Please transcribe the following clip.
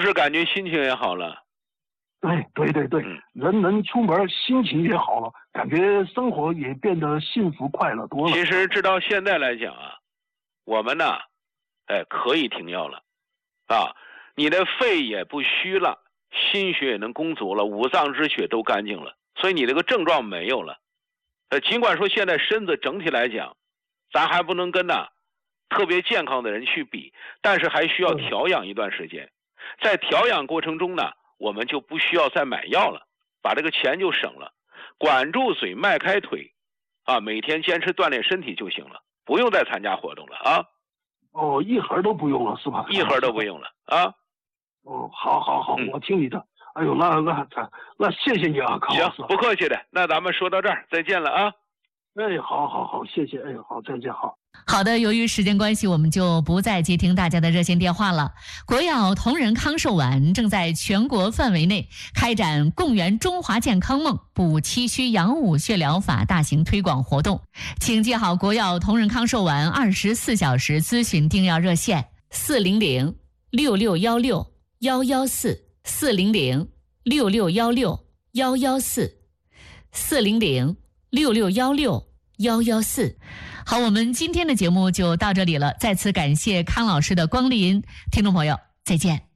是感觉心情也好了？ 对，人出门心情也好了，感觉生活也变得幸福快乐多了。 其实直到现在来讲啊，我们呢，可以停药了，啊，你的肺也不虚了，心血也能供足了，五脏之血都干净了，所以你这个症状没有了。尽管说现在身子整体来讲，咱还不能跟特别健康的人去比，但是还需要调养一段时间。在调养过程中呢，我们就不需要再买药了，把这个钱就省了，管住嘴，迈开腿，每天坚持锻炼身体就行了，不用再参加活动了啊。 一盒都不用了是吧？ 一盒都不用了啊。 好，我听你的。哎呦，那谢谢你啊，康老师。 行，不客气的。那咱们说到这儿，再见了啊。 好，谢谢。好，再见，好。 好的，由于时间关系，我们就不再接听大家的热线电话了。国药同仁康寿丸正在全国范围内开展共圆中华健康梦、补气虚养五穴疗法大型推广活动，请记好国药同仁康寿丸24小时咨询订药热线400-6616-114，400-6616-114，400-6616-114。好，我们今天的节目就到这里了，再次感谢康老师的光临，听众朋友，再见。